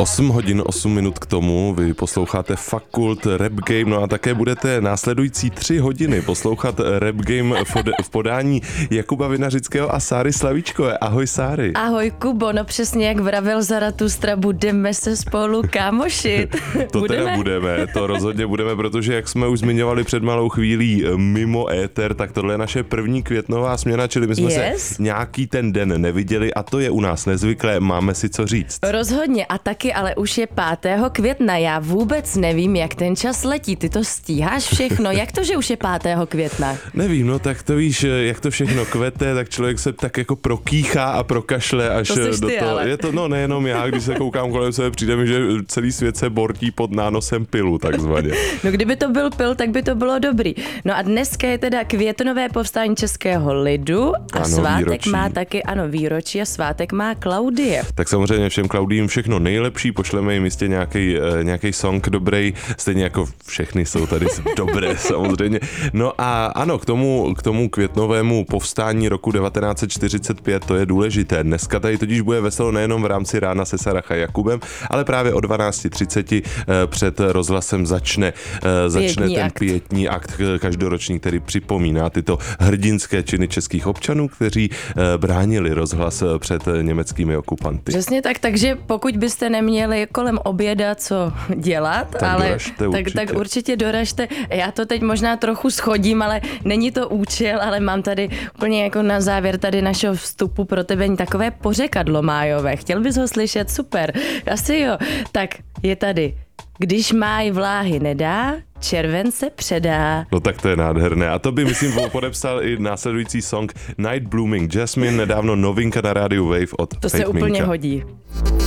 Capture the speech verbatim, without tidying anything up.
osm hodin, osm minut k tomu, vy posloucháte Fakult Rap Game, no a také budete následující tři hodiny poslouchat Rap Game v podání Jakuba Vinařického a Sáry Slavíčkové. Ahoj Sáry. Ahoj Kubo, no přesně jak vravel Zaratustra, budeme se spolu kámošit. To budeme? Teda budeme, to rozhodně budeme, protože jak jsme už zmiňovali před malou chvílí mimo éter, tak tohle je naše první květnová směna, čili my jsme yes. se nějaký ten den neviděli a to je u nás nezvyklé, máme si co říct. Rozhodně a taky, ale už je pátého května, já vůbec nevím, jak ten čas letí, ty to stíháš všechno, jak to, že už je pátého května? Nevím, no tak to víš, jak to všechno kvete, tak člověk se tak jako prokýchá a prokašle až to do ty, toho. Ale. Je to, no nejenom já, když se koukám kolem sebe, přijde mi, že celý svět se bortí pod nánosem pilu, takzvaně. No kdyby to byl pil, tak by to bylo dobrý. No a dneska je teda květnové povstání českého lidu a ano, svátek výročí. má taky, ano, výročí a svátek má Klaudie. Tak samozřejmě všem Klaudiím všechno nejlepší, pošleme jim jistě nějaký, nějaký song dobrý, stejně jako všechny jsou tady dobré samozřejmě. No a ano, k tomu, k tomu květnovému povstání roku devatenáct set čtyřicet pět, to je důležité. Dneska tady totiž bude veselo nejenom v rámci Rána se Saracha Jakubem, ale právě o dvanáct třicet před rozhlasem začne, začne Pětní ten akt. pětní akt každoroční, který připomíná tyto hrdinské činy českých občanů, kteří bránili rozhlas před německými okupanty. Přesně tak, takže pokud byste neměli kolem oběda co dělat, tak ale doražte tak, určitě. tak určitě doražte. Já to teď možná trochu schodím, ale není to účel, ale mám tady úplně jako na závěr tady našeho vstupu pro tebe takové pořekadlo májové. Chtěl bys ho slyšet? Super. Asi jo. Tak je tady. Když máj vláhy nedá, červen se předá. No tak to je nádherné. A to by, myslím, podepsal i následující song Night Blooming Jasmine, nedávno novinka na rádiu Wave od To Fate se úplně Minka. hodí.